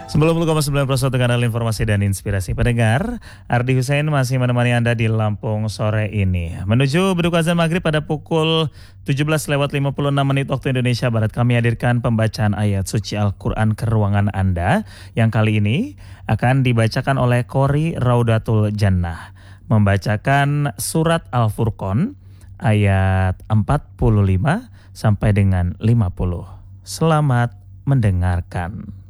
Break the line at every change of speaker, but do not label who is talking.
90,91 kanal informasi dan inspirasi pendengar. Ardi Hussein masih menemani Anda di Lampung sore ini. Menuju beduk azan maghrib pada pukul 17:56 waktu Indonesia Barat, kami hadirkan pembacaan ayat suci Al-Quran ke ruangan Anda, yang kali ini akan dibacakan oleh Qori Raudatul Jannah, membacakan surat Al-Furqan ayat 45 sampai dengan 50. Selamat mendengarkan.